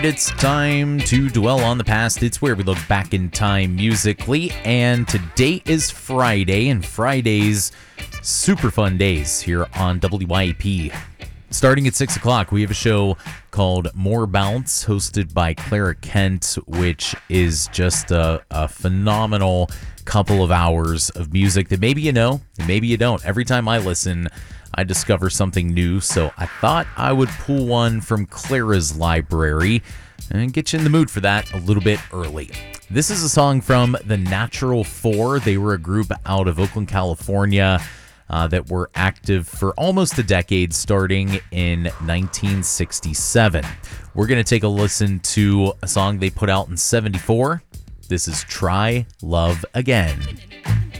It's time to dwell on the past. It's where we look back in time musically. And today is Friday, and Fridays, super fun days here on WYAP. Starting at 6 o'clock, we have a show called More Bounce, hosted by Clara Kent, which is just a phenomenal couple of hours of music that maybe you know, and maybe you don't. Every time I listen, I discover something new, so I thought I would pull one from Clara's library and get you in the mood for that a little bit early. This is a song from The Natural Four. They were a group out of Oakland, California, that were active for almost a decade, starting in 1967. We're going to take a listen to a song they put out in 74. This is Try Love Again.